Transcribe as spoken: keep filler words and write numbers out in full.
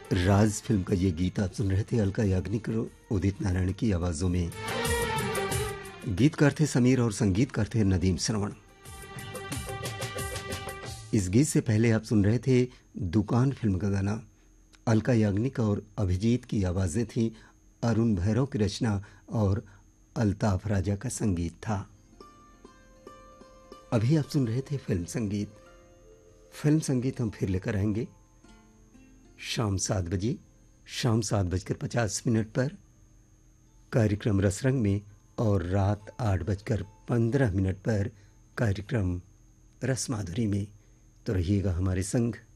राज film का ये गीत आप सुन रहे थे अलका याग्निक और उदित नारायण की आवाजों में। गीतकार थे समीर और संगीतकार थे नदीम श्रवण। इस गीत से पहले आप सुन रहे थे दुकान फिल्म का गाना। अलका याग्निक और अभिजीत की आवाजें थी, अरुण भैरव की रचना और अल्ताफ राजा का संगीत था। अभी आप सुन रहे थे फिल्म संगीत। फिल्म संगीत हम फिर लेकर आएंगे शाम सात बजे शाम सात बजकर पचास मिनट पर कार्यक्रम रसरंग में और रात आठ बजकर पंद्रह मिनट पर कार्यक्रम रस माधुरी में। तो रहिएगा हमारे संग।